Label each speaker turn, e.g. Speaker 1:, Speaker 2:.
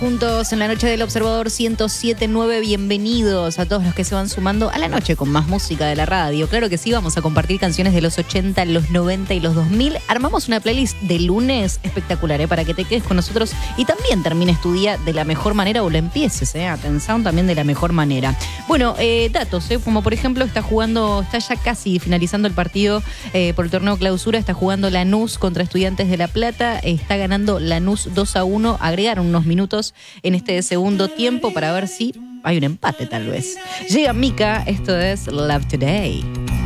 Speaker 1: Juntos en la noche del Observador 107.9, bienvenidos a todos los que se van sumando a la noche con más música de la radio. Claro que sí, vamos a compartir canciones de los 80, los 90 y los 2000. Armamos una playlist de lunes espectacular, para que te quedes con nosotros y también termines tu día de la mejor manera o lo empieces, atención, también de la mejor manera. Bueno, datos, como por ejemplo está ya casi finalizando el partido por el torneo Clausura, está jugando Lanús contra Estudiantes de La Plata, está ganando Lanús 2-1, agregaron unos minutos en este segundo tiempo para ver si hay un empate tal vez. Llega Mika, esto es Love Today.